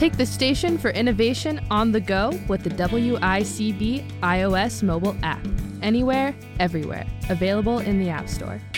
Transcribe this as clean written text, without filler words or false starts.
Take the station for innovation on the go with the WICB iOS mobile app. Anywhere, everywhere. Available in the App Store.